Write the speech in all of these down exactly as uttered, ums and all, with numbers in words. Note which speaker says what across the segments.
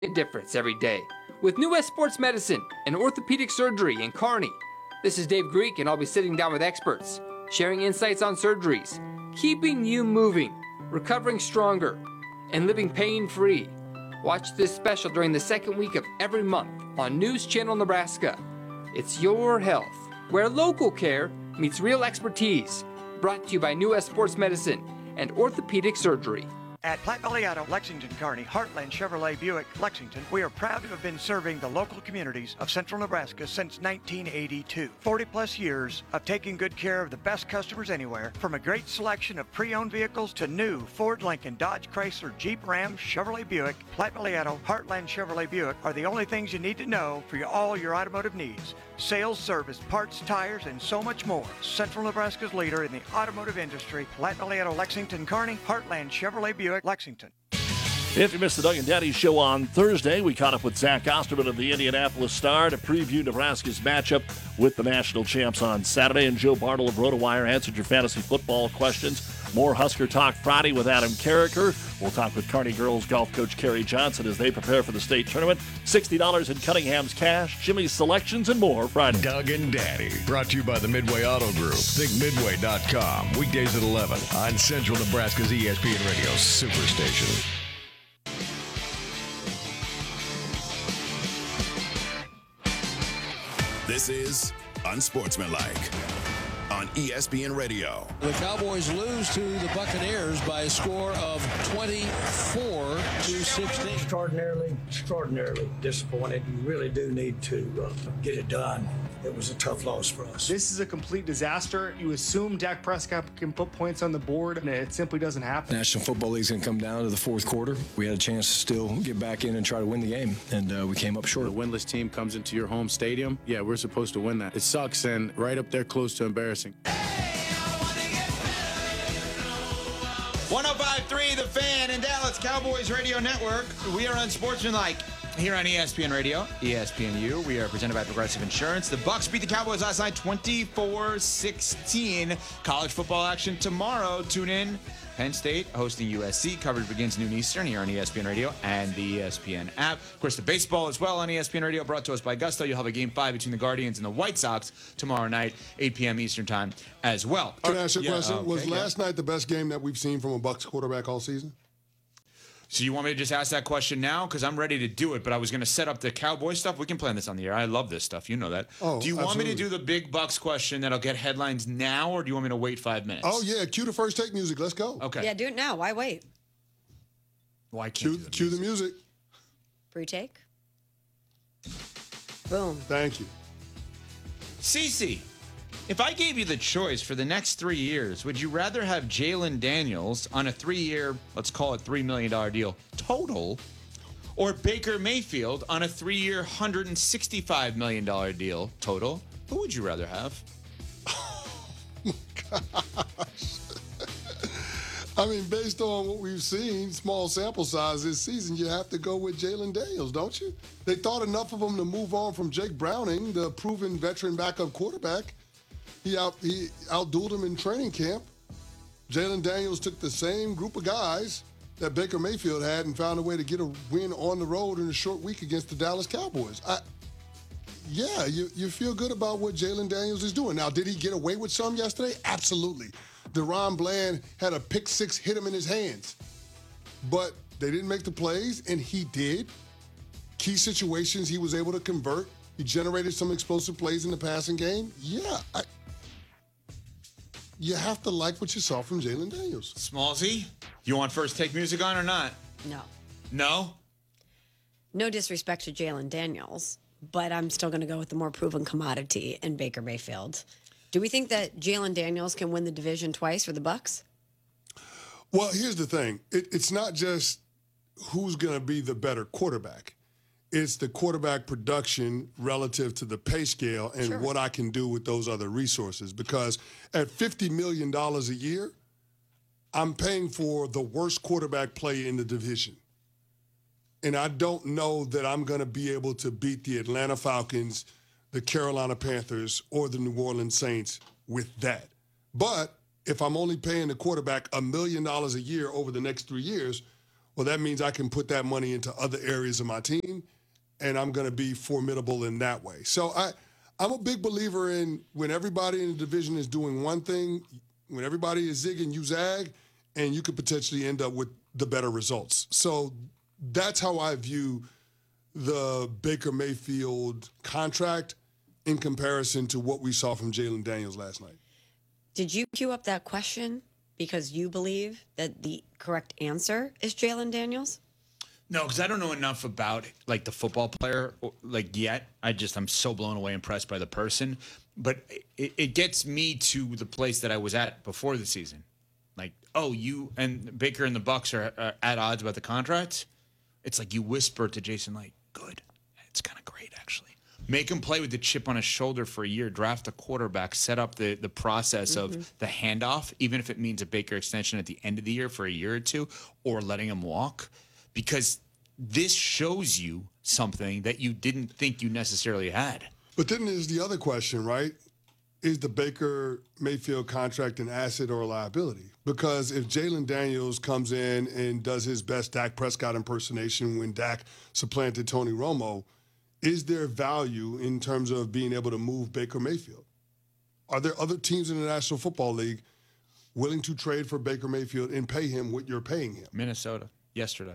Speaker 1: A difference every day with New West Sports Medicine and Orthopedic Surgery in Kearney. This is Dave Greek, and I'll be sitting down with experts, sharing insights on surgeries, keeping you moving, recovering stronger, and living pain-free. Watch this special during the second week of every month on News Channel Nebraska. It's your health, where local care meets real expertise. Brought to you by New West Sports Medicine and Orthopedic Surgery.
Speaker 2: At Platte Valley Auto, Lexington, Kearney, Heartland Chevrolet Buick, Lexington, we are proud to have been serving the local communities of central Nebraska since nineteen eighty-two. forty plus years of taking good care of the best customers anywhere, from a great selection of pre-owned vehicles to new Ford, Lincoln, Dodge, Chrysler, Jeep, Ram, Chevrolet Buick. Platte Valley Auto, Heartland Chevrolet Buick are the only things you need to know for your, all your automotive needs. Sales, service, parts, tires, and so much more. Central Nebraska's leader in the automotive industry, Platte Valley Auto, Lexington, Kearney, Heartland Chevrolet Buick, Lexington.
Speaker 3: If you missed the Doug and Daddy show on Thursday, we caught up with Zach Osterman of the Indianapolis Star to preview Nebraska's matchup with the national champs on Saturday. And Joe Bartle of RotoWire answered your fantasy football questions. More Husker Talk Friday with Adam Carricker. We'll talk with Kearney girls golf coach Kerry Johnson as they prepare for the state tournament. sixty dollars in Cunningham's cash, Jimmy's selections, and more Friday.
Speaker 4: Doug and Daddy, brought to you by the Midway Auto Group. Think Midway dot com. Weekdays at eleven on Central Nebraska's E S P N Radio Superstation.
Speaker 5: This is Unsportsmanlike on E S P N Radio.
Speaker 6: The Cowboys lose to the Buccaneers by a score of twenty-four to sixteen.
Speaker 7: Extraordinarily, extraordinarily disappointed. You really do need to uh, get it done. It was a tough loss for us.
Speaker 8: This is a complete disaster. You assume Dak Prescott can put points on the board, and it simply doesn't happen.
Speaker 9: National Football League's going to come down to the fourth quarter. We had a chance to still get back in and try to win the game, and uh, we came up short.
Speaker 10: A winless team comes into your home stadium. Yeah, we're supposed to win that. It sucks, and right up there close to embarrassing.
Speaker 11: one oh five point three The Fan and Dallas Cowboys Radio Network. We are Unsportsmanlike here on E S P N Radio, E S P N U. We are presented by Progressive Insurance. The Bucks beat the Cowboys last night twenty-four sixteen. College football action tomorrow. Tune in. Penn State hosting U S C. Coverage begins noon Eastern here on E S P N Radio and the E S P N app. Of course, the baseball as well on E S P N Radio, brought to us by Gusto. You'll have a game five between the Guardians and the White Sox tomorrow night, eight p.m. Eastern time as well.
Speaker 12: Can I ask you a
Speaker 11: yeah,
Speaker 12: question?
Speaker 11: okay,
Speaker 12: Was
Speaker 11: yeah.
Speaker 12: last night the best game that we've seen from a Bucs quarterback all season?
Speaker 11: So you want me to just ask that question now? Because I'm ready to do it, but I was going to set up the Cowboy stuff. We can plan this on the air. I love this stuff. You know that.
Speaker 12: Oh,
Speaker 11: do you want
Speaker 12: absolutely.
Speaker 11: me to do the big Bucks question that'll get headlines now, or do you want me to wait five minutes?
Speaker 12: Oh, yeah. Cue the first take music. Let's go.
Speaker 11: Okay.
Speaker 13: Yeah, do it now. Why wait?
Speaker 11: Why can't
Speaker 12: Cue,
Speaker 11: do the
Speaker 12: cue the music.
Speaker 13: Pre-take. Boom.
Speaker 12: Thank you.
Speaker 11: Cece, if I gave you the choice for the next three years, would you rather have Jalen Daniels on a three-year, let's call it three million dollars deal total, or Baker Mayfield on a three-year, one hundred sixty-five million dollars deal total? Who would you rather have?
Speaker 12: Oh, my gosh. I mean, based on what we've seen, small sample size this season, you have to go with Jalen Daniels, don't you? They thought enough of him to move on from Jake Browning, the proven veteran backup quarterback. He out he outdueled him in training camp. Jalen Daniels took the same group of guys that Baker Mayfield had and found a way to get a win on the road in a short week against the Dallas Cowboys. I, yeah, you, you feel good about what Jalen Daniels is doing. Now, did he get away with some yesterday? Absolutely. DeRon Bland had a pick six hit him in his hands. But they didn't make the plays, and he did. Key situations he was able to convert. He generated some explosive plays in the passing game. Yeah, I, you have to like what you saw from Jalen Daniels.
Speaker 11: Smallsy, you want first take music on or not?
Speaker 13: No.
Speaker 11: No?
Speaker 13: No disrespect to Jalen Daniels, but I'm still going to go with the more proven commodity in Baker Mayfield. Do we think that Jalen Daniels can win the division twice for the Bucks?
Speaker 12: Well, here's the thing. It, it's not just who's going to be the better quarterback. It's the quarterback production relative to the pay scale and
Speaker 13: Sure.
Speaker 12: what I can do with those other resources. Because at fifty million dollars a year, I'm paying for the worst quarterback play in the division. And I don't know that I'm going to be able to beat the Atlanta Falcons, the Carolina Panthers, or the New Orleans Saints with that. But if I'm only paying the quarterback a million dollars a year over the next three years, well, that means I can put that money into other areas of my team, and I'm going to be formidable in that way. So I, I'm a big believer in when everybody in the division is doing one thing, when everybody is zigging, you zag, and you could potentially end up with the better results. So that's how I view the Baker Mayfield contract in comparison to what we saw from Jalen Daniels last night.
Speaker 13: Did you queue up that question because you believe that the correct answer is Jalen Daniels?
Speaker 11: No, because I don't know enough about like the football player like yet. I just I'm so blown away, impressed by the person. But it, it gets me to the place that I was at before the season. Like, oh, you and Baker and the Bucs are, are at odds about the contracts. It's like you whisper to Jason, like, good. It's kind of great, actually. Make him play with the chip on his shoulder for a year, draft a quarterback, set up the, the process mm-hmm. of the handoff, even if it means a Baker extension at the end of the year for a year or two, or letting him walk. Because this shows you something that you didn't think you necessarily had.
Speaker 12: But then there's the other question, right? Is the Baker Mayfield contract an asset or a liability? Because if Jalen Daniels comes in and does his best Dak Prescott impersonation when Dak supplanted Tony Romo, is there value in terms of being able to move Baker Mayfield? Are there other teams in the National Football League willing to trade for Baker Mayfield and pay him what you're paying him?
Speaker 11: Minnesota, yesterday.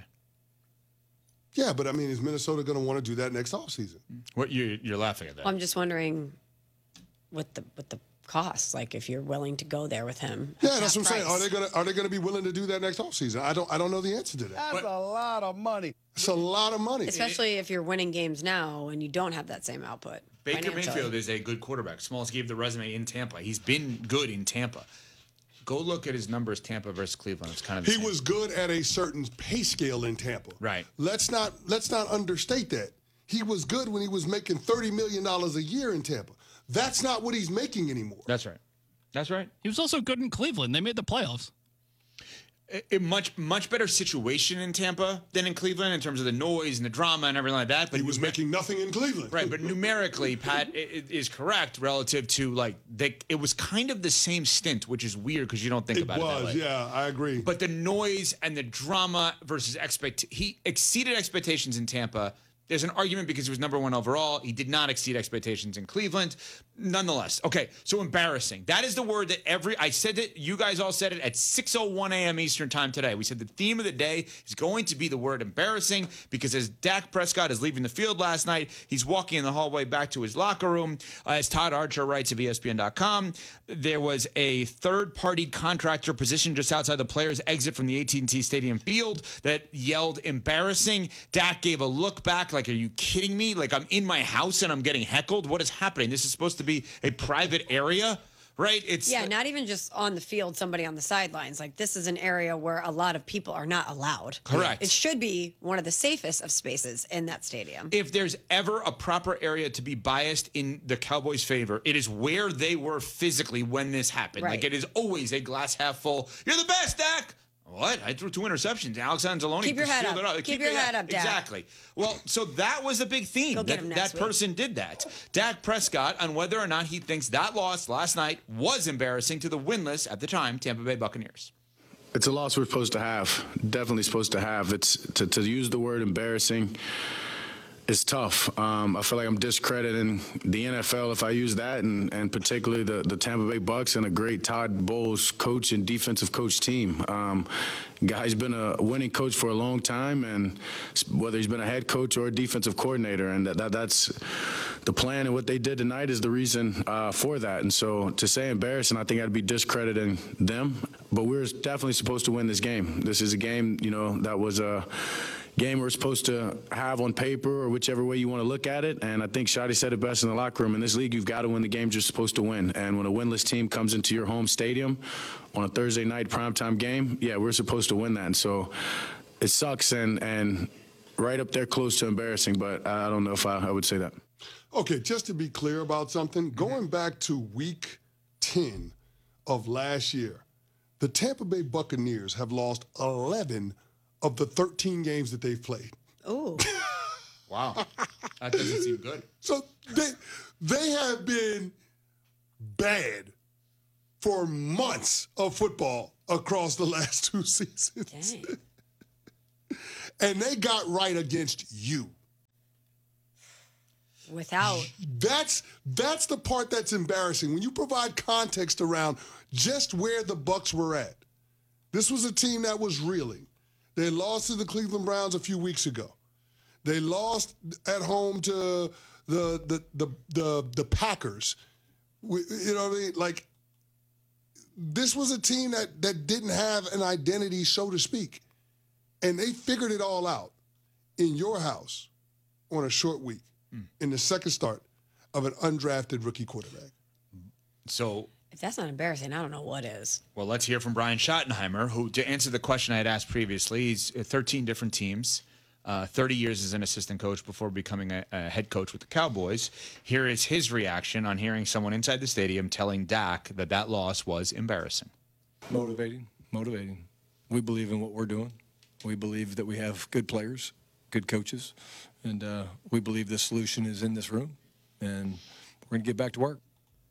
Speaker 12: Yeah, but I mean, is Minnesota going to want to do that next offseason?
Speaker 11: What you you're laughing at that?
Speaker 13: Well, I'm just wondering what the what the costs, like if you're willing to go there with him.
Speaker 12: Yeah, that's what I'm saying. Are they gonna are they gonna be willing to do that next offseason? I don't I don't know the answer to that.
Speaker 14: That's a lot of money.
Speaker 12: It's a lot of money.
Speaker 13: Especially if you're winning games now and you don't have that same output.
Speaker 11: Baker Mayfield is a good quarterback. Smalls gave the resume in Tampa. He's been good in Tampa. Go look at his numbers, Tampa versus Cleveland. It's kind of the
Speaker 12: he
Speaker 11: same.
Speaker 12: was good at a certain pay scale in Tampa.
Speaker 11: Right.
Speaker 12: Let's not let's not understate that. He was good when he was making thirty million dollars a year in Tampa. That's not what he's making anymore.
Speaker 11: That's right. That's right.
Speaker 15: He was also good in Cleveland. They made the playoffs.
Speaker 11: A much much better situation in Tampa than in Cleveland in terms of the noise and the drama and everything like that.
Speaker 12: But he was making nothing in Cleveland,
Speaker 11: right? But numerically, Pat is correct relative to like they, it was kind of the same stint, which is weird because you don't think
Speaker 12: it
Speaker 11: about
Speaker 12: was,
Speaker 11: it that way.
Speaker 12: Yeah, I agree.
Speaker 11: But the noise and the drama versus expect he exceeded expectations in Tampa. There's an argument because he was number one overall. He did not exceed expectations in Cleveland. Nonetheless, okay, so embarrassing. That is the word that every, I said it, you guys all said it at six oh one a.m. Eastern time today. We said the theme of the day is going to be the word embarrassing because as Dak Prescott is leaving the field last night, he's walking in the hallway back to his locker room. Uh, as Todd Archer writes of E S P N dot com, there was a third-party contractor positioned just outside the player's exit from the A T and T Stadium field that yelled embarrassing. Dak gave a look back like, are you kidding me? Like I'm in my house and I'm getting heckled? What is happening? This is supposed to be a private area, right? It's
Speaker 13: yeah, not even just on the field, somebody on the sidelines. Like this is an area where a lot of people are not allowed.
Speaker 11: Correct.
Speaker 13: It should be one of the safest of spaces in that stadium.
Speaker 11: If there's ever a proper area to be biased in the Cowboys' favor, it is where they were physically when this happened.
Speaker 13: Right.
Speaker 11: Like it is always a glass half full. You're the best, Dak. What? I threw two interceptions. Alex Anzalone
Speaker 13: Keep your head
Speaker 11: sealed
Speaker 13: up.
Speaker 11: it up.
Speaker 13: Keep,
Speaker 11: Keep
Speaker 13: your head up, Dak.
Speaker 11: Exactly. Well, so that was a big theme.
Speaker 13: Go get
Speaker 11: that
Speaker 13: him next
Speaker 11: that person
Speaker 13: week.
Speaker 11: did that. Dak Prescott on whether or not he thinks that loss last night was embarrassing to the winless, at the time, Tampa Bay Buccaneers.
Speaker 10: It's a loss we're supposed to have. Definitely supposed to have. It's to, to use the word embarrassing. It's tough. Um, I feel like I'm discrediting the N F L if I use that, and, and particularly the, the Tampa Bay Bucs and a great Todd Bowles coach and defensive coach team. Um, guy's been a winning coach for a long time, and whether he's been a head coach or a defensive coordinator, and that, that that's the plan. And what they did tonight is the reason uh, for that. And so to say embarrassing, I think I'd be discrediting them. But we're definitely supposed to win this game. This is a game, you know, that was a game we're supposed to have on paper or whichever way you want to look at it. And I think Shadi said it best in the locker room. In this league, you've got to win the games you're supposed to win. And when a winless team comes into your home stadium on a Thursday night primetime game, yeah, we're supposed to win that. And so it sucks and, and right up there close to embarrassing, but I don't know if I, I would say that.
Speaker 12: Okay, just to be clear about something, going back to week ten of last year, the Tampa Bay Buccaneers have lost eleven of the thirteen games that they've played.
Speaker 13: Oh.
Speaker 11: Wow. That doesn't seem good.
Speaker 12: So they they have been bad for months of football across the last two seasons.
Speaker 13: Dang.
Speaker 12: and they got right against you.
Speaker 13: Without.
Speaker 12: That's that's the part that's embarrassing. When you provide context around just where the Bucs were at. This was a team that was reeling. They lost to the Cleveland Browns a few weeks ago. They lost at home to the the the the, the Packers. We, you know what I mean? Like, this was a team that that didn't have an identity, so to speak. And they figured it all out in your house on a short week. In the second start of an undrafted rookie quarterback.
Speaker 11: So,
Speaker 13: if that's not embarrassing, I don't know what is.
Speaker 11: Well, let's hear from Brian Schottenheimer, who, to answer the question I had asked previously, he's at thirteen different teams, uh, thirty years as an assistant coach before becoming a, a head coach with the Cowboys. Here is his reaction on hearing someone inside the stadium telling Dak that that loss was embarrassing.
Speaker 9: Motivating, motivating. We believe in what we're doing. We believe that we have good players, good coaches. And uh, we believe the solution is in this room, and we're going to get back to work.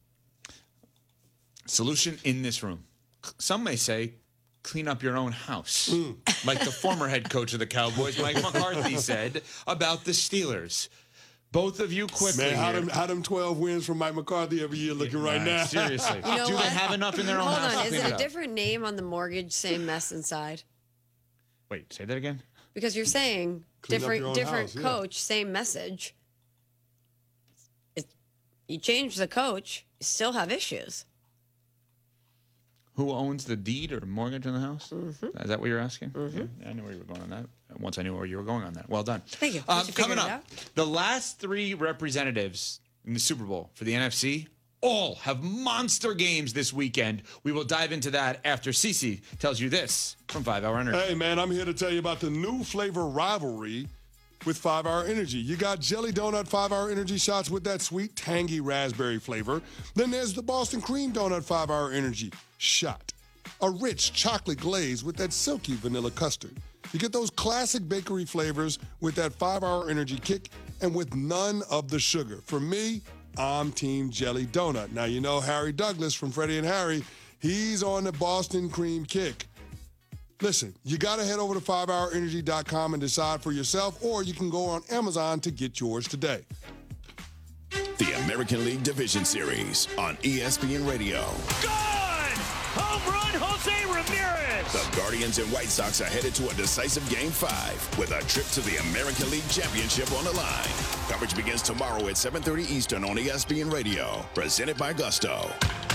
Speaker 11: Solution in this room. Some may say, clean up your own house. Mm. Like the former head coach of the Cowboys, Mike McCarthy, said about the Steelers. Both of you quickly.
Speaker 12: Man, how them, how them twelve wins from Mike McCarthy every year looking yeah, right now?
Speaker 11: Seriously.
Speaker 13: You know
Speaker 11: Do
Speaker 13: what?
Speaker 11: they have enough in their own
Speaker 13: Hold
Speaker 11: house?
Speaker 13: Hold on. Is it a
Speaker 11: it
Speaker 13: different name on the mortgage, same mess inside?
Speaker 11: Wait, say that again?
Speaker 13: Because you're saying
Speaker 12: Clean
Speaker 13: different different
Speaker 12: house, yeah.
Speaker 13: coach, same message. It, you change the coach, you still have issues.
Speaker 11: Who owns the deed or mortgage on the house?
Speaker 13: Mm-hmm.
Speaker 11: Is that what you're asking?
Speaker 13: Mm-hmm.
Speaker 11: Yeah, I knew where you were going on that. Once I knew where you were going on that. Well done.
Speaker 13: Thank you.
Speaker 11: Um,
Speaker 13: you
Speaker 11: coming
Speaker 13: it
Speaker 11: up,
Speaker 13: out?
Speaker 11: the last three representatives in the Super Bowl for the N F C all have monster games this weekend. We will dive into that after Cece tells you this from five hour Energy.
Speaker 12: Hey, man, I'm here to tell you about the new flavor rivalry with five hour Energy. You got Jelly Donut five hour Energy shots with that sweet, tangy raspberry flavor. Then there's the Boston Cream Donut five hour Energy shot. A rich chocolate glaze with that silky vanilla custard. You get those classic bakery flavors with that five hour Energy kick and with none of the sugar. For me, I'm Team Jelly Donut. Now, you know Harry Douglas from Freddie and Harry. He's on the Boston Cream kick. Listen, you got to head over to five hour energy dot com and decide for yourself, or you can go on Amazon to get yours today.
Speaker 5: The American League Division Series on E S P N Radio.
Speaker 14: Good! Home run, Jose Ramirez!
Speaker 5: The Guardians and White Sox are headed to a decisive Game five with a trip to the American League Championship on the line. Coverage begins tomorrow at seven thirty Eastern on E S P N Radio. Presented by Gusto.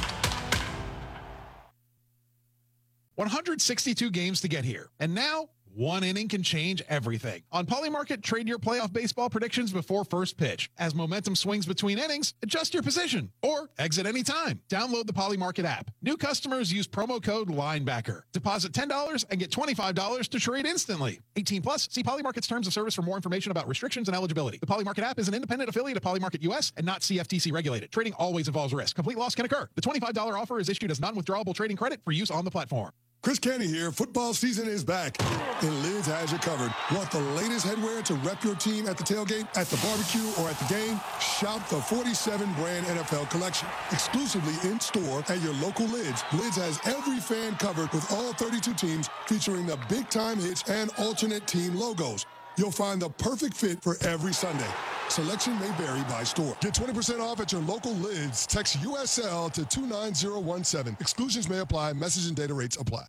Speaker 16: one hundred sixty-two games to get here, and now one inning can change everything. On Polymarket, trade your playoff baseball predictions before first pitch. As momentum swings between innings, adjust your position or exit anytime. Download the Polymarket app. New customers use promo code LINEBACKER. Deposit ten dollars and get twenty-five dollars to trade instantly. eighteen plus, see Polymarket's terms of service for more information about restrictions and eligibility. The Polymarket app is an independent affiliate of Polymarket U S and not C F T C regulated. Trading always involves risk. Complete loss can occur. The twenty-five dollars offer is issued as non-withdrawable trading credit for use on the platform.
Speaker 12: Chris Canty here. Football season is back, and Lids has you covered. Want the latest headwear to rep your team at the tailgate, at the barbecue, or at the game? Shop the forty-seven brand N F L collection. Exclusively in store at your local Lids. Lids has every fan covered with all thirty-two teams, featuring the big time hits and alternate team logos. You'll find the perfect fit for every Sunday. Selection may vary by store. Get twenty percent off at your local Lids. Text U S L to two nine zero one seven. Exclusions may apply. Message and data rates apply.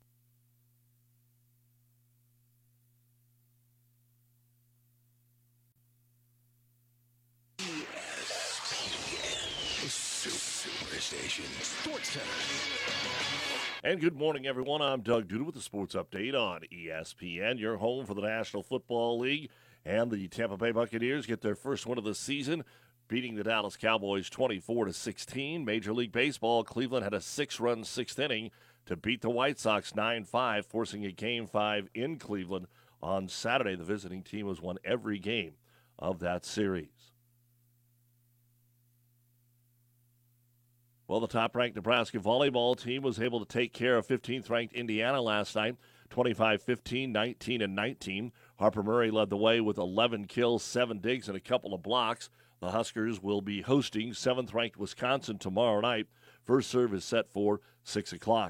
Speaker 4: Superstation Sports Center.
Speaker 3: And good morning, everyone. I'm Doug Duda with the Sports Update on E S P N, your home for the National Football League. And the Tampa Bay Buccaneers get their first win of the season, beating the Dallas Cowboys twenty-four to sixteen. Major League Baseball, Cleveland had a six-run sixth inning to beat the White Sox nine five, forcing a Game five in Cleveland on Saturday. The visiting team has won every game of that series. Well, the top-ranked Nebraska volleyball team was able to take care of fifteenth-ranked Indiana last night, twenty-five fifteen, nineteen and nineteen. Harper Murray led the way with eleven kills, seven digs, and a couple of blocks. The Huskers will be hosting seventh-ranked Wisconsin tomorrow night. First serve is set for six o'clock.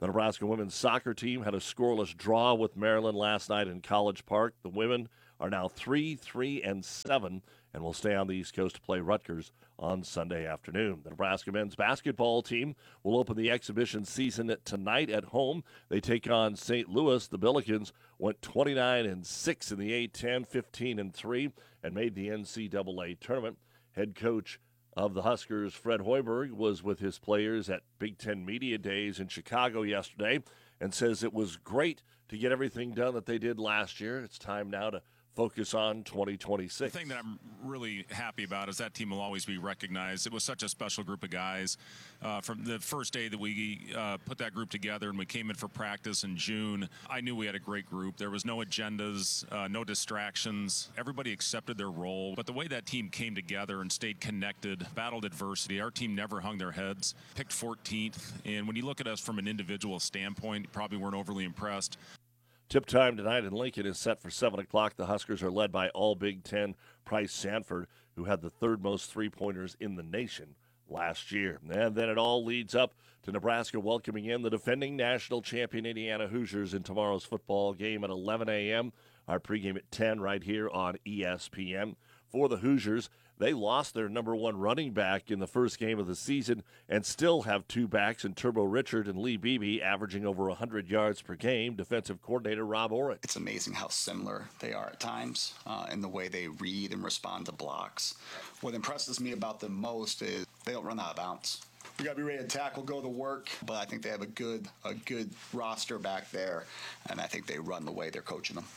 Speaker 3: The Nebraska women's soccer team had a scoreless draw with Maryland last night in College Park. The women are now three, three, and seven, and will stay on the East Coast to play Rutgers on Sunday afternoon. The Nebraska men's basketball team will open the exhibition season tonight at home. They take on Saint Louis. The Billikens went twenty-nine and six in the A ten, fifteen and three, and made the N C double A tournament. Head coach of the Huskers, Fred Hoiberg, was with his players at Big Ten Media Days in Chicago yesterday and says it was great to get everything done that they did last year. It's time now to focus on twenty twenty-six.
Speaker 17: The thing that I'm really happy about is that team will always be recognized. It was such a special group of guys. Uh, from the first day that we uh, put that group together and we came in for practice in June, I knew we had a great group. There was no agendas, uh, no distractions. Everybody accepted their role. But the way that team came together and stayed connected, battled adversity, our team never hung their heads, picked fourteenth. And when you look at us from an individual standpoint, you probably weren't overly impressed.
Speaker 3: Tip time tonight in Lincoln is set for seven o'clock. The Huskers are led by all Big Ten Price Sanford, who had the third most three-pointers in the nation last year. And then it all leads up to Nebraska welcoming in the defending national champion Indiana Hoosiers in tomorrow's football game at eleven a.m. Our pregame at ten right here on E S P N. For the Hoosiers, they lost their number one running back in the first game of the season and still have two backs in Turbo Richard and Lee Beebe averaging over one hundred yards per game. Defensive coordinator Rob Orrick.
Speaker 18: It's amazing how similar they are at times uh, in the way they read and respond to blocks. What impresses me about them most is they don't run out of bounds. We got to be ready to tackle, go to work, but I think they have a good, a good roster back there, and I think they run the way they're coaching them.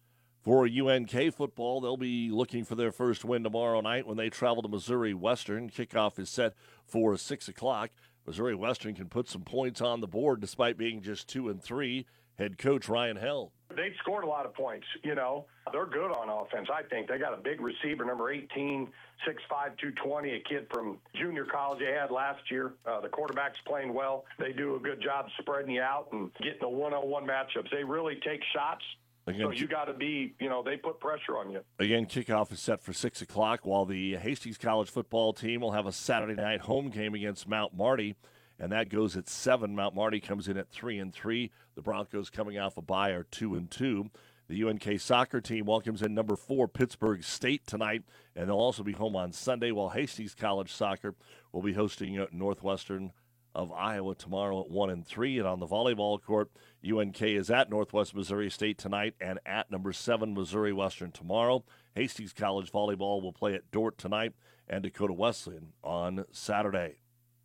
Speaker 3: For U N K football, they'll be looking for their first win tomorrow night when they travel to Missouri Western. Kickoff is set for six o'clock. Missouri Western can put some points on the board despite being just two and three. Head coach Ryan Held.
Speaker 19: They've scored a lot of points, you know. They're good on offense, I think. They got a big receiver, number eighteen, six five, two twenty, a kid from junior college they had last year. Uh, the quarterback's playing well. They do a good job spreading you out and getting the one-on-one matchups. They really take shots. Again, so you got to be, you know, they put pressure on you.
Speaker 3: Again, kickoff is set for six o'clock, while the Hastings College football team will have a Saturday night home game against Mount Marty, and that goes at seven. Mount Marty comes in at three and three. The Broncos, coming off a bye, are two and two. The U N K soccer team welcomes in number four Pittsburgh State tonight, and they'll also be home on Sunday, while Hastings College soccer will be hosting Northwestern of Iowa tomorrow at one and three. And on the volleyball court, U N K is at Northwest Missouri State tonight and at number seven Missouri Western tomorrow. Hastings College volleyball will play at Dordt tonight and Dakota Wesleyan on Saturday.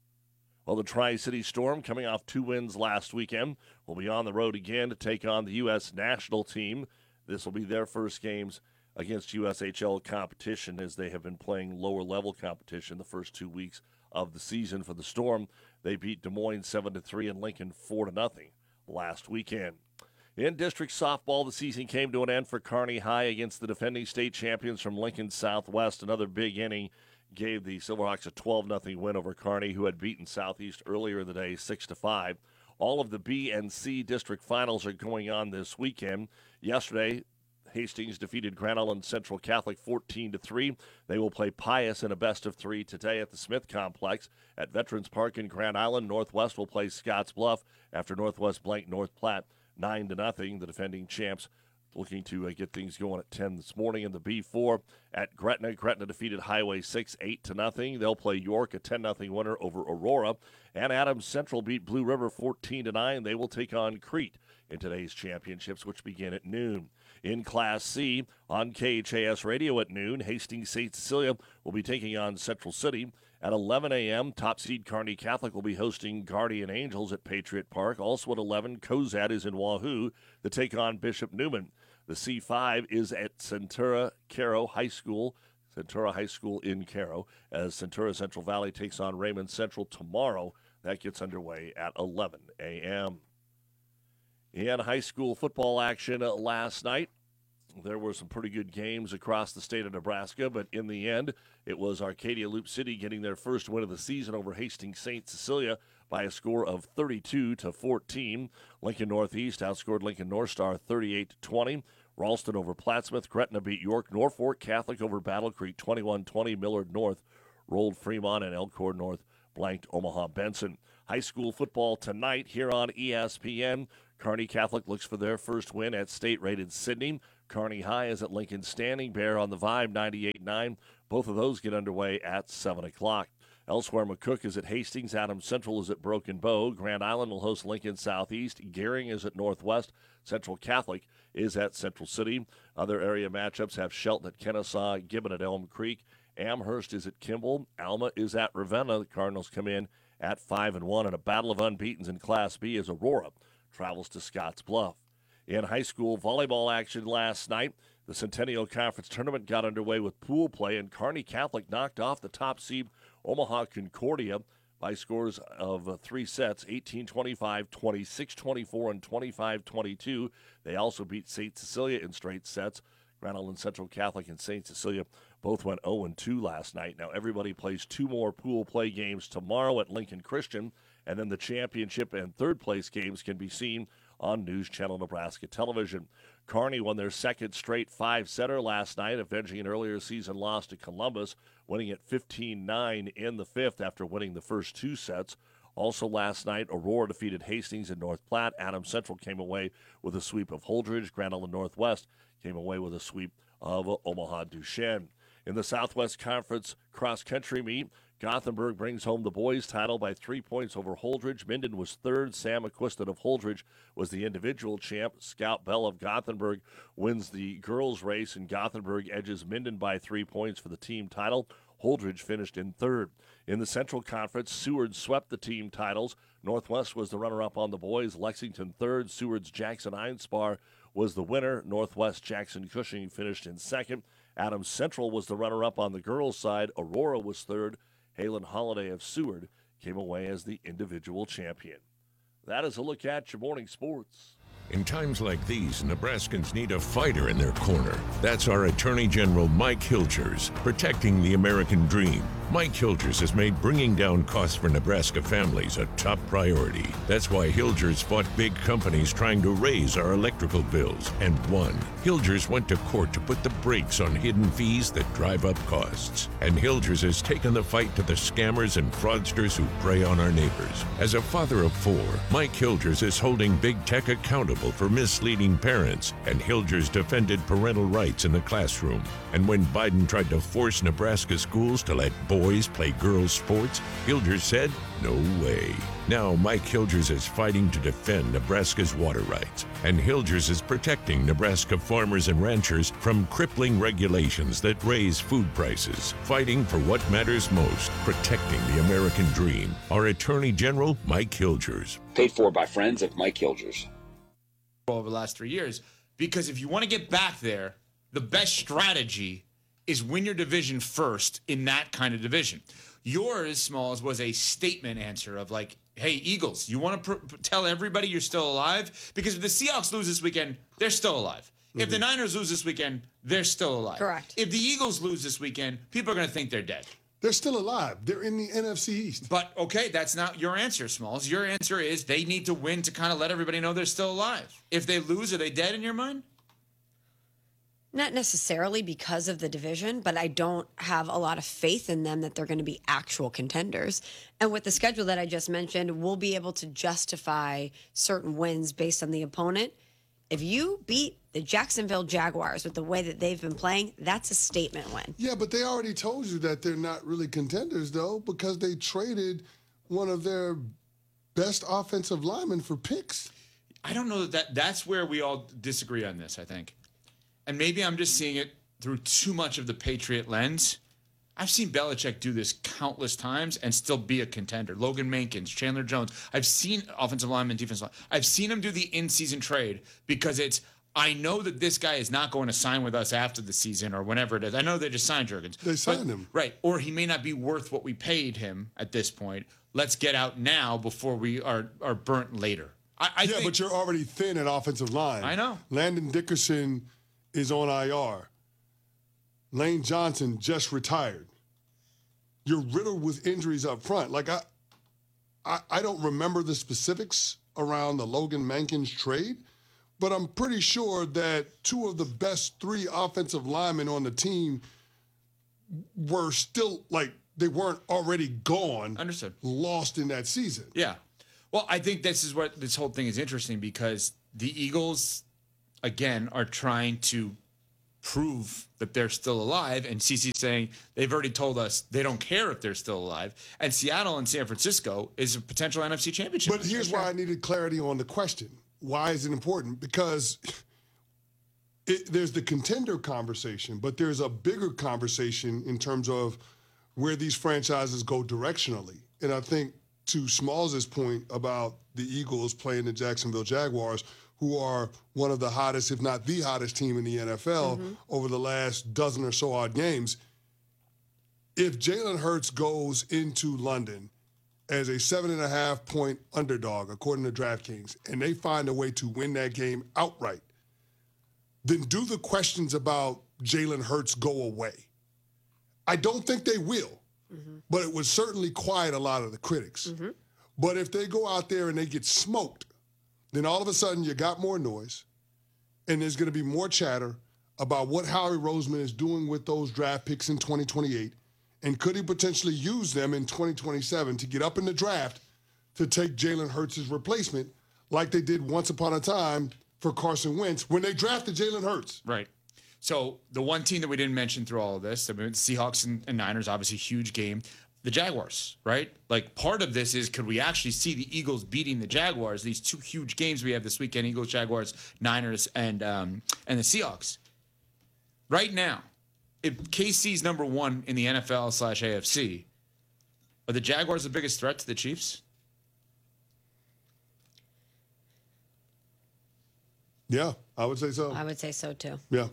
Speaker 3: Well, the Tri-City Storm, coming off two wins last weekend, will be on the road again to take on the U S national team. This will be their first games against U S H L competition, as they have been playing lower level competition the first two weeks of the season for the Storm. They beat Des Moines seven to three and Lincoln four to nothing last weekend. In district softball, the season came to an end for Kearney High against the defending state champions from Lincoln Southwest. Another big inning gave the Silverhawks a twelve nothing win over Kearney, who had beaten Southeast earlier in the day six to five. All of the B and C district finals are going on this weekend. Yesterday, Hastings defeated Grand Island Central Catholic fourteen to three. They will play Pius in a best of three today at the Smith Complex. At Veterans Park in Grand Island, Northwest will play Scotts Bluff after Northwest blanked North Platte nine to nothing. The defending champs looking to uh, get things going at ten this morning. In the B four at Gretna, Gretna defeated Highway six eight to nothing. They'll play York, a ten nothing winner over Aurora. And Adams Central beat Blue River fourteen to nine. They will take on Crete in today's championships, which begin at noon. In Class C, on K H A S Radio at noon, Hastings Saint Cecilia will be taking on Central City. At eleven a.m., top seed Kearney Catholic will be hosting Guardian Angels at Patriot Park. Also at eleven, Cozad is in Wahoo to take on Bishop Newman. The C five is at Centura Caro High School, Centura High School in Caro, as Centura Central Valley takes on Raymond Central tomorrow. That gets underway at eleven a.m. In high school football action last night, there were some pretty good games across the state of Nebraska, but in the end, it was Arcadia Loop City getting their first win of the season over Hastings Saint Cecilia by a score of thirty-two to fourteen. Lincoln Northeast outscored Lincoln North Star thirty-eight to twenty. Ralston over Plattsmouth. Gretna beat York. Norfolk Catholic over Battle Creek twenty-one twenty. Millard North rolled Fremont, and Elkhorn North blanked Omaha Benson. High school football tonight here on E S P N. Kearney Catholic looks for their first win at state-rated Sydney. Kearney High is at Lincoln Standing Bear on the Vibe ninety-eight nine. Both of those get underway at seven o'clock. Elsewhere, McCook is at Hastings. Adams Central is at Broken Bow. Grand Island will host Lincoln Southeast. Gehring is at Northwest. Central Catholic is at Central City. Other area matchups have Shelton at Kennesaw, Gibbon at Elm Creek. Amherst is at Kimball. Alma is at Ravenna. The Cardinals come in at five and one. And a battle of unbeatens in Class B as Aurora travels to Scotts Bluff. In high school volleyball action last night, the Centennial Conference Tournament got underway with pool play, and Kearney Catholic knocked off the top seed Omaha Concordia by scores of uh, three sets, eighteen twenty-five, twenty-six twenty-four, and twenty-five twenty-two. They also beat Saint Cecilia in straight sets. Grand Island Central Catholic and Saint Cecilia both went oh and two last night. Now everybody plays two more pool play games tomorrow at Lincoln Christian, and then the championship and third place games can be seen on News Channel Nebraska Television. Kearney won their second straight five-setter last night, avenging an earlier season loss to Columbus, winning at fifteen nine in the fifth after winning the first two sets. Also last night, Aurora defeated Hastings in North Platte. Adams Central came away with a sweep of Holdridge. Grand Island Northwest came away with a sweep of Omaha Duchesne. In the Southwest Conference cross-country meet, Gothenburg brings home the boys' title by three points over Holdridge. Minden was third. Sam McQuiston of Holdridge was the individual champ. Scout Bell of Gothenburg wins the girls' race, and Gothenburg edges Minden by three points for the team title. Holdridge finished in third. In the Central Conference, Seward swept the team titles. Northwest was the runner-up on the boys. Lexington third. Seward's Jackson Einspar was the winner. Northwest Jackson Cushing finished in second. Adams Central was the runner-up on the girls' side. Aurora was third. Halen Holiday of Seward came away as the individual champion. That is a look at your morning sports.
Speaker 20: In times like these, Nebraskans need a fighter in their corner. That's our Attorney General Mike Hilgers, protecting the American dream. Mike Hilgers has made bringing down costs for Nebraska families a top priority. That's why Hilgers fought big companies trying to raise our electrical bills and won. Hilgers went to court to put the brakes on hidden fees that drive up costs. And Hilgers has taken the fight to the scammers and fraudsters who prey on our neighbors. As a father of four, Mike Hilgers is holding big tech accountable for misleading parents, and Hilgers defended parental rights in the classroom. And when Biden tried to force Nebraska schools to let boys play girls' sports, Hilgers said, no way. Now Mike Hilgers is fighting to defend Nebraska's water rights, and Hilgers is protecting Nebraska farmers and ranchers from crippling regulations that raise food prices, fighting for what matters most, protecting the American dream. Our Attorney General, Mike Hilgers.
Speaker 21: Paid for by friends of Mike Hilgers.
Speaker 11: Over the last three years, because if you want to get back there, the best strategy is win your division first in that kind of division. Yours, Smalls, was a statement answer of like, hey, Eagles, you want to pr- tell everybody you're still alive? Because if the Seahawks lose this weekend, they're still alive. Mm-hmm. If the Niners lose this weekend, they're still alive.
Speaker 13: Correct.
Speaker 11: If the Eagles lose this weekend, people are going to think they're dead.
Speaker 12: They're still alive. They're in the N F C East.
Speaker 11: But, okay, that's not your answer, Smalls. Your answer is they need to win to kind of let everybody know they're still alive. If they lose, are they dead in your mind?
Speaker 13: Not necessarily because of the division, but I don't have a lot of faith in them that they're going to be actual contenders. And with the schedule that I just mentioned, we'll be able to justify certain wins based on the opponent. If you beat the Jacksonville Jaguars with the way that they've been playing, that's a statement win.
Speaker 12: Yeah, but they already told you that they're not really contenders, though, because they traded one of their best offensive linemen for picks.
Speaker 11: I don't know that, that that's where we all disagree on this, I think. And maybe I'm just seeing it through too much of the Patriot lens. I've seen Belichick do this countless times and still be a contender. Logan Mankins, Chandler Jones. I've seen offensive linemen, defensive linemen. I've seen him do the in-season trade because it's, I know that this guy is not going to sign with us after the season or whenever it is. I know they just signed Jurgens.
Speaker 12: They signed
Speaker 11: but,
Speaker 12: him.
Speaker 11: Right. Or he may not be worth what we paid him at this point. Let's get out now before we are, are burnt later. I, I
Speaker 12: yeah,
Speaker 11: think,
Speaker 12: but you're already thin at offensive line.
Speaker 11: I know.
Speaker 12: Landon Dickerson is on I R. Lane Johnson just retired. You're riddled with injuries up front. Like, I, I, I don't remember the specifics around the Logan Mankins trade, but I'm pretty sure that two of the best three offensive linemen on the team were still, like, they weren't already gone,
Speaker 11: Understood.
Speaker 12: lost in that season.
Speaker 11: Yeah. Well, I think this is what this whole thing is interesting because the Eagles, again, are trying to prove that they're still alive. And CeCe's saying they've already told us they don't care if they're still alive. And Seattle and San Francisco is a potential N F C championship.
Speaker 12: But here's why I needed clarity on the question. Why is it important? Because it, there's the contender conversation, but there's a bigger conversation in terms of where these franchises go directionally. And I think to Smalls' point about the Eagles playing the Jacksonville Jaguars, who are one of the hottest, if not the hottest team in the N F L mm-hmm. over the last dozen or so odd games. If Jalen Hurts goes into London as a seven and a half point underdog, according to DraftKings, and they find a way to win that game outright, then do the questions about Jalen Hurts go away? I don't think they will, mm-hmm. but it would certainly quiet a lot of the critics. Mm-hmm. But if they go out there and they get smoked, then all of a sudden you got more noise, and there's going to be more chatter about what Howie Roseman is doing with those draft picks in twenty twenty-eight, and could he potentially use them in twenty twenty-seven to get up in the draft to take Jalen Hurts' replacement like they did once upon a time for Carson Wentz when they drafted Jalen Hurts.
Speaker 11: Right. So the one team that we didn't mention through all of this, I mean, Seahawks and, and Niners, obviously huge game. The Jaguars, right? Like part of this is could we actually see the Eagles beating the Jaguars? These two huge games we have this weekend: Eagles, Jaguars, Niners, and um, and the Seahawks. Right now, if K C's number one in the N F L slash A F C, are the Jaguars the biggest threat to the Chiefs?
Speaker 12: Yeah, I would say so.
Speaker 13: I would say so too.
Speaker 12: Yeah.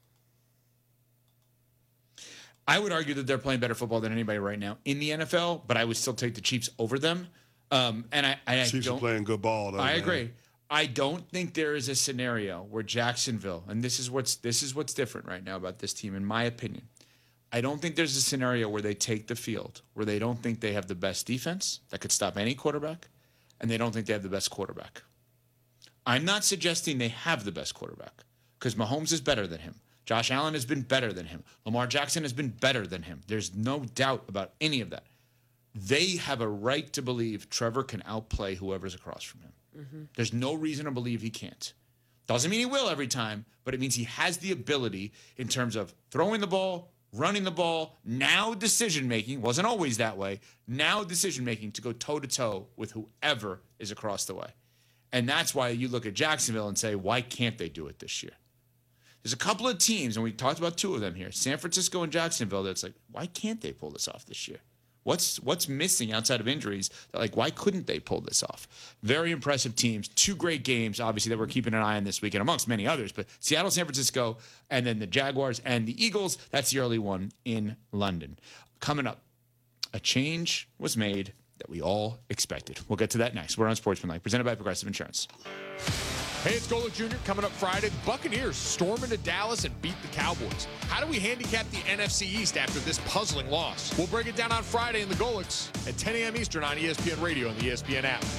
Speaker 11: I would argue that they're playing better football than anybody right now in the N F L, but I would still take the Chiefs over them. Um, and I, I
Speaker 12: Chiefs
Speaker 11: don't,
Speaker 12: are playing good ball. Though,
Speaker 11: I
Speaker 12: man.
Speaker 11: agree. I don't think there is a scenario where Jacksonville, and this is what's this is what's different right now about this team, in my opinion. I don't think there's a scenario where they take the field where they don't think they have the best defense that could stop any quarterback, and they don't think they have the best quarterback. I'm not suggesting they have the best quarterback because Mahomes is better than him. Josh Allen has been better than him. Lamar Jackson has been better than him. There's no doubt about any of that. They have a right to believe Trevor can outplay whoever's across from him. Mm-hmm. There's no reason to believe he can't. Doesn't mean he will every time, but it means he has the ability in terms of throwing the ball, running the ball, now decision-making, wasn't always that way, now decision-making to go toe-to-toe with whoever is across the way. And that's why you look at Jacksonville and say, why can't they do it this year? There's a couple of teams, and we talked about two of them here, San Francisco and Jacksonville, that's like, why can't they pull this off this year? What's what's missing outside of injuries? Like, why couldn't they pull this off? Very impressive teams. Two great games, obviously, that we're keeping an eye on this weekend, amongst many others. But Seattle, San Francisco, and then the Jaguars and the Eagles. That's the early one in London. Coming up, a change was made that we all expected. We'll get to that next. We're on Sportsmanlike, presented by Progressive Insurance.
Speaker 16: Hey, it's Golic Junior coming up Friday. The Buccaneers storm into Dallas and beat the Cowboys. How do we handicap the N F C East after this puzzling loss? We'll break it down on Friday in the Golics at ten a.m. Eastern on E S P N Radio and the E S P N app.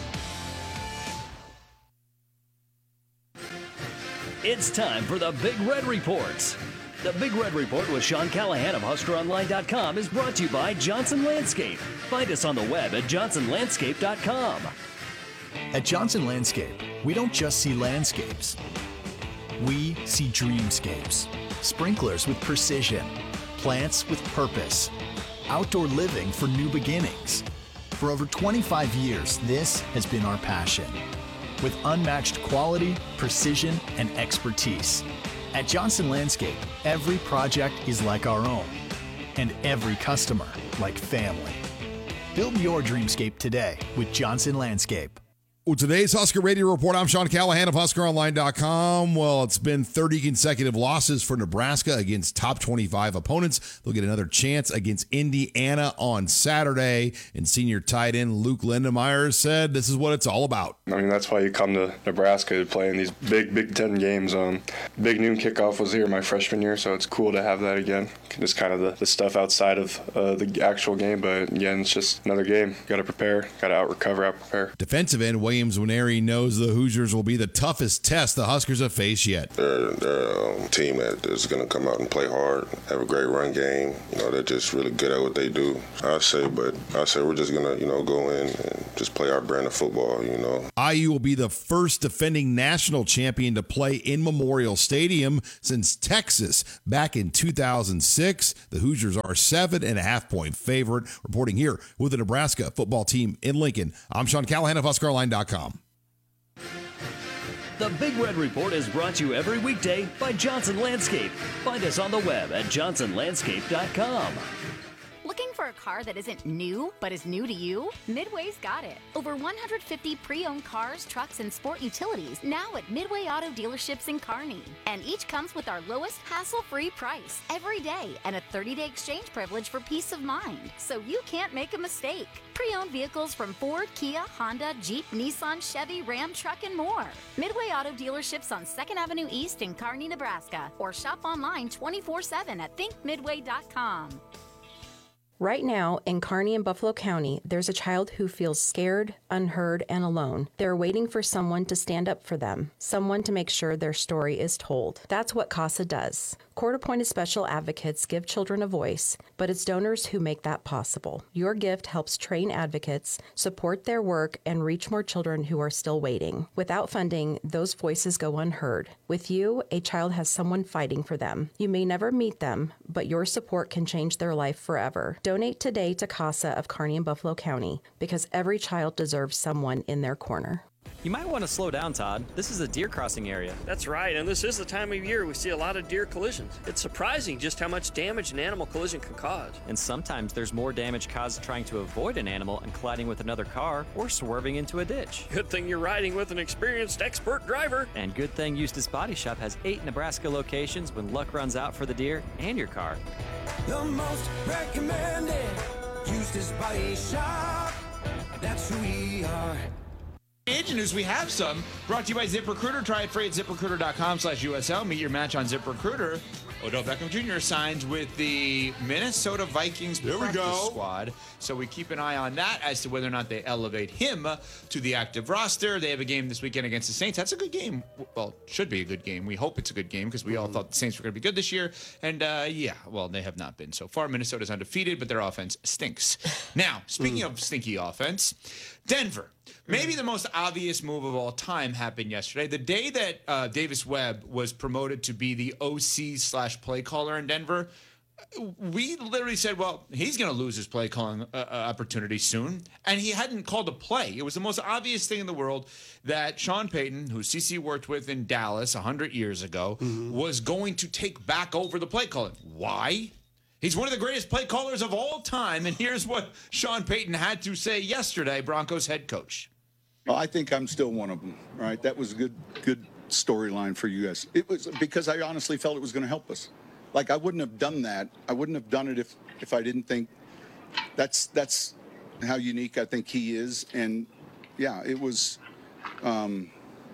Speaker 14: It's time for the Big Red Report. The Big Red Report with Sean Callahan of Husker Online dot com is brought to you by Johnson Landscape. Find us on the web at Johnson Landscape dot com.
Speaker 1: At Johnson Landscape, we don't just see landscapes. We see dreamscapes. Sprinklers with precision. Plants with purpose. Outdoor living for new beginnings. For over twenty-five years, this has been our passion. With unmatched quality, precision, and expertise. At Johnson Landscape, every project is like our own. And every customer like family. Build your dreamscape today with Johnson Landscape.
Speaker 22: Well, today's Husker Radio Report, I'm Sean Callahan of Husker Online dot com. Well, it's been thirty consecutive losses for Nebraska against top twenty-five opponents. They'll get another chance against Indiana on Saturday. And senior tight end Luke Lindemeyer said this is what it's all about.
Speaker 23: I mean, that's why you come to Nebraska to play in these big Big Ten games. Um, Big Noon Kickoff was here my freshman year, so it's cool to have that again. Just kind of the, the stuff outside of uh, the actual game, but again, it's just another game. Got to prepare, got to out-recover, out-prepare.
Speaker 22: Defensive end Wade Williams Nwaneri knows the Hoosiers will be the toughest test the Huskers have faced yet.
Speaker 2: They're, they're a team that is going to come out and play hard, have a great run game. You know, they're just really good at what they do, I say. But I say we're just going to, you know, go in and just play our brand of football, you know.
Speaker 22: I U will be the first defending national champion to play in Memorial Stadium since Texas back in two thousand six. The Hoosiers are seven and a half point favorite. Reporting here with the Nebraska football team in Lincoln, I'm Sean Callahan of Husker Online dot com.
Speaker 14: The Big Red Report is brought to you every weekday by Johnson Landscape. Find us on the web at johnson landscape dot com.
Speaker 6: Looking for a car that isn't new, but is new to you? Midway's got it. Over one hundred fifty pre-owned cars, trucks, and sport utilities now at Midway Auto Dealerships in Kearney. And each comes with our lowest hassle-free price every day and a thirty-day exchange privilege for peace of mind, so you can't make a mistake. Pre-owned vehicles from Ford, Kia, Honda, Jeep, Nissan, Chevy, Ram, Truck, and more. Midway Auto Dealerships on second Avenue East in Kearney, Nebraska. Or shop online twenty-four seven at think midway dot com.
Speaker 7: Right now, in Kearney and Buffalo County, there's a child who feels scared, unheard, and alone. They're waiting for someone to stand up for them, someone to make sure their story is told. That's what CASA does. Court-appointed special advocates give children a voice, but it's donors who make that possible. Your gift helps train advocates, support their work, and reach more children who are still waiting. Without funding, those voices go unheard. With you, a child has someone fighting for them. You may never meet them, but your support can change their life forever. Donate today to CASA of Kearney and Buffalo County, because every child deserves someone in their corner.
Speaker 24: You might want to slow down, Todd. This is a deer crossing area.
Speaker 25: That's right, and this is the time of year we see a lot of deer collisions. It's surprising just how much damage an animal collision can cause.
Speaker 24: And sometimes there's more damage caused trying to avoid an animal and colliding with another car or swerving into a ditch.
Speaker 25: Good thing you're riding with an experienced expert driver.
Speaker 24: And good thing Eustis Body Shop has eight Nebraska locations when luck runs out for the deer and your car.
Speaker 26: The most recommended Eustis Body Shop. That's who we are.
Speaker 11: Agent news, we have some. Brought to you by ZipRecruiter. Try it free at ZipRecruiter dot com slash U S L. Meet your match on ZipRecruiter. Odell Beckham Junior signed with the Minnesota Vikings
Speaker 12: there we
Speaker 11: practice
Speaker 12: go.
Speaker 11: squad. So we keep an eye on that as to whether or not they elevate him to the active roster. They have a game this weekend against the Saints. That's a good game. Well, should be a good game. We hope it's a good game because we all thought the Saints were going to be good this year. And uh, yeah, well, they have not been so far. Minnesota's undefeated, but their offense stinks. Now, speaking of stinky offense, Denver. Maybe the most obvious move of all time happened yesterday. The day that uh, Davis Webb was promoted to be the O C slash play caller in Denver, we literally said, well, he's going to lose his play calling uh, opportunity soon. And he hadn't called a play. It was the most obvious thing in the world that Sean Payton, who C C worked with in Dallas one hundred years ago, mm-hmm. was going to take back over the play calling. Why? He's one of the greatest play callers of all time. And here's what Sean Payton had to say yesterday, Broncos head coach.
Speaker 27: Well, I think I'm still one of them, right? That was a good, good storyline for you guys. It was because I honestly felt it was going to help us. Like, I wouldn't have done that. I wouldn't have done it if, if I didn't think that's, that's how unique I think he is. And yeah, it was, um,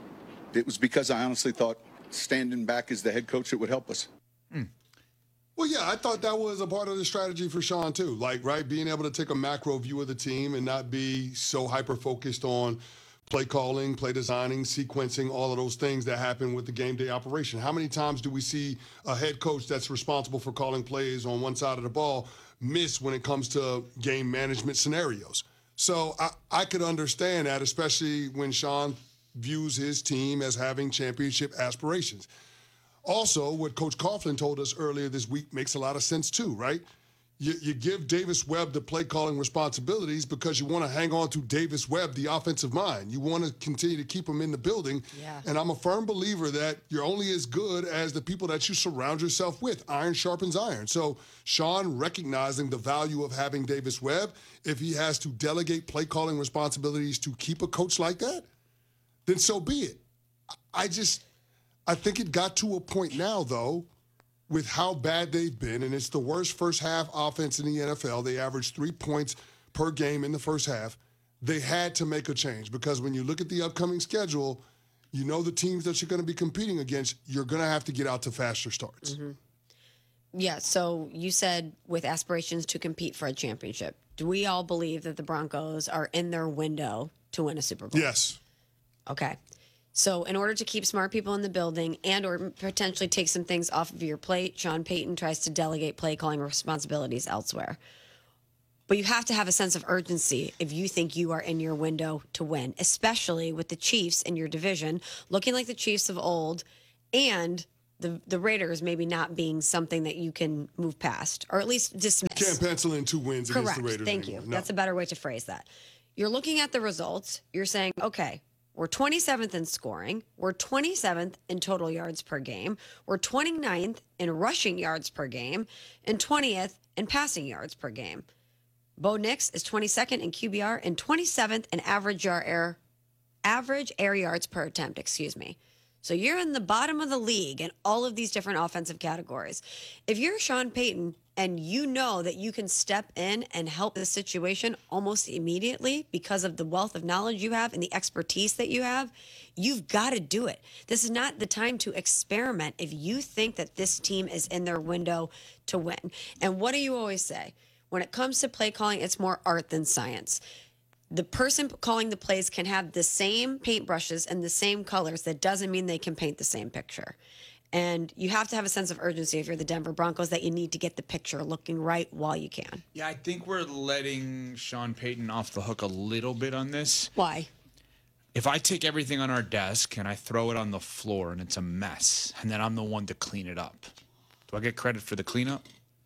Speaker 27: it was because I honestly thought standing back as the head coach, it would help us.
Speaker 12: Mm. Well, yeah, I thought that was a part of the strategy for Sean, too. Like, right, being able to take a macro view of the team and not be so hyper-focused on play calling, play designing, sequencing, all of those things that happen with the game day operation. How many times do we see a head coach that's responsible for calling plays on one side of the ball miss when it comes to game management scenarios? So I, I could understand that, especially when Sean views his team as having championship aspirations. Also, what Coach Coughlin told us earlier this week makes a lot of sense too, right? You, you give Davis Webb the play calling responsibilities because you want to hang on to Davis Webb, the offensive mind. You want to continue to keep him in the building. Yeah. And I'm a firm believer that you're only as good as the people that you surround yourself with. Iron sharpens iron. So Sean recognizing the value of having Davis Webb, if he has to delegate play calling responsibilities to keep a coach like that, then so be it. I just... I think it got to a point now, though, with how bad they've been, and it's the worst first half offense in the N F L. They averaged three points per game in the first half. They had to make a change because when you look at the upcoming schedule, you know the teams that you're going to be competing against, you're going to have to get out to faster starts.
Speaker 13: Mm-hmm. Yeah, so you said with aspirations to compete for a championship. Do we all believe that the Broncos are in their window to win a Super Bowl?
Speaker 12: Yes.
Speaker 13: Okay. So in order to keep smart people in the building and or potentially take some things off of your plate, Sean Payton tries to delegate play calling responsibilities elsewhere. But you have to have a sense of urgency if you think you are in your window to win, especially with the Chiefs in your division, looking like the Chiefs of old, and the the Raiders maybe not being something that you can move past, or at least dismiss.
Speaker 12: Can't pencil in two wins against
Speaker 13: Correct.
Speaker 12: the Raiders
Speaker 13: Thank
Speaker 12: anymore.
Speaker 13: you.
Speaker 12: No.
Speaker 13: That's a better way to phrase that. You're looking at the results. You're saying, okay, we're twenty-seventh in scoring. We're twenty-seventh in total yards per game. We're twenty-ninth in rushing yards per game and twentieth in passing yards per game. Bo Nix is twenty-second in Q B R and twenty-seventh in average yard air, average air yards per attempt, excuse me. So you're in the bottom of the league in all of these different offensive categories. If you're Sean Payton and you know that you can step in and help the situation almost immediately because of the wealth of knowledge you have and the expertise that you have, you've got to do it. This is not the time to experiment if you think that this team is in their window to win. And what do you always say? When it comes to play calling, it's more art than science. The person calling the plays can have the same paintbrushes and the same colors. That doesn't mean they can paint the same picture. And you have to have a sense of urgency if you're the Denver Broncos that you need to get the picture looking right while you can.
Speaker 11: Yeah, I think we're letting Sean Payton off the hook a little bit on this.
Speaker 13: Why?
Speaker 11: If I take everything on our desk and I throw it on the floor and it's a mess, and then I'm the one to clean it up, do I get credit for the cleanup?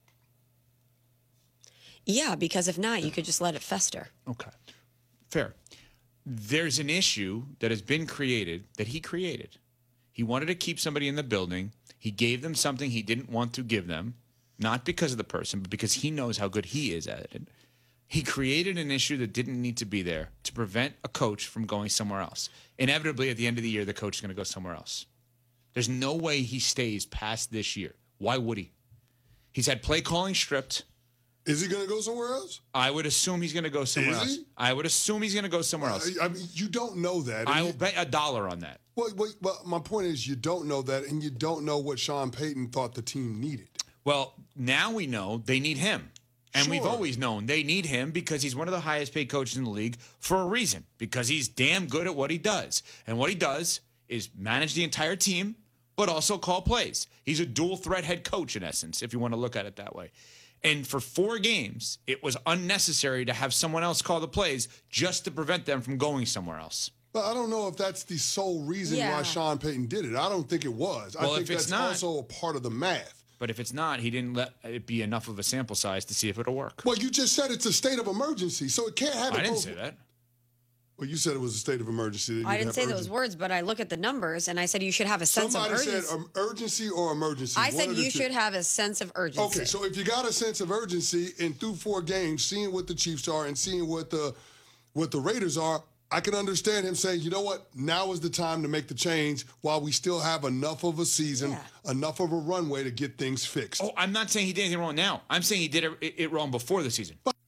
Speaker 13: Yeah, because if not, you could just let it fester.
Speaker 11: Okay. Fair. There's an issue that has been created that he created. He wanted to keep somebody in the building. He gave them something he didn't want to give them, not because of the person, but because he knows how good he is at it. He created an issue that didn't need to be there to prevent a coach from going somewhere else. Inevitably, at the end of the year, the coach is going to go somewhere else. There's no way he stays past this year. Why would he? He's had play calling stripped.
Speaker 12: Is he going to go somewhere else?
Speaker 11: I would assume he's going to go somewhere
Speaker 12: Is
Speaker 11: else.
Speaker 12: he?
Speaker 11: I would assume he's going to go somewhere else.
Speaker 12: I, I mean, you don't know that.
Speaker 11: I
Speaker 12: and
Speaker 11: will
Speaker 12: you-
Speaker 11: bet a dollar on that.
Speaker 12: Well, wait, but my point is, you don't know that, and you don't know what Sean Payton thought the team needed.
Speaker 11: Well, now we know they need him. And we've
Speaker 12: Sure.
Speaker 11: always known they need him because he's one of the highest paid coaches in the league for a reason, because he's damn good at what he does. And what he does is manage the entire team, but also call plays. He's a dual threat head coach, in essence, if you want to look at it that way. And for four games, it was unnecessary to have someone else call the plays just to prevent them from going somewhere else.
Speaker 12: But I don't know if that's the sole reason
Speaker 11: Yeah.
Speaker 12: why Sean Payton did it. I don't think it was.
Speaker 11: Well,
Speaker 12: I think
Speaker 11: if it's
Speaker 12: that's
Speaker 11: not-
Speaker 12: also a part of the math.
Speaker 11: But if it's not, he didn't let it be enough of a sample size to see if it'll work.
Speaker 12: Well, you just said it's a state of emergency, so it can't have it
Speaker 11: I didn't
Speaker 12: both-
Speaker 11: say that.
Speaker 12: Well, you said it was a state of emergency. that
Speaker 13: I
Speaker 12: you'd
Speaker 13: didn't
Speaker 12: have
Speaker 13: say
Speaker 12: urgen-
Speaker 13: those words, but I look at the numbers and I said you should have a sense
Speaker 12: Somebody
Speaker 13: of urgency.
Speaker 12: said um, urgency or emergency.
Speaker 13: I
Speaker 12: One
Speaker 13: said
Speaker 12: of the
Speaker 13: you
Speaker 12: two.
Speaker 13: should have a sense of urgency.
Speaker 12: Okay, so if you got a sense of urgency and through four games, seeing what the Chiefs are and seeing what the what the Raiders are, I can understand him saying, you know what, now is the time to make the change while we still have enough of a season, enough of a runway to get things fixed.
Speaker 11: Oh, I'm not saying he did anything wrong now. I'm saying he did it, it wrong before the season.
Speaker 12: But